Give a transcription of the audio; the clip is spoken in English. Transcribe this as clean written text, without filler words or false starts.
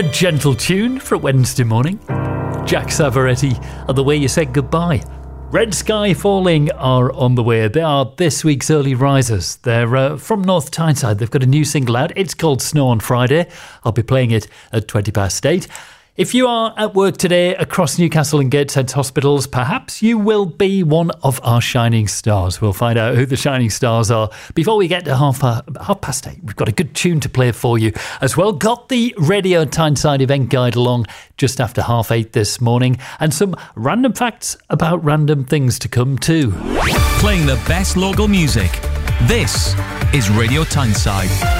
A gentle tune for a Wednesday morning. Jack Savaretti and The Way You Said Goodbye. Red Sky Falling are on the way. They are this week's early risers. They're from North Tyneside. They've got a new single out. It's called Snow on Friday. I'll be playing it at 8:20. If you are at work today across Newcastle and Gateshead hospitals, perhaps you will be one of our shining stars. We'll find out who the shining stars are before we get to 8:30. We've got a good tune to play for you as well. Got the Radio Tyneside event guide along just after 8:30 this morning, and some random facts about random things to come too. Playing the best local music. This is Radio Tyneside.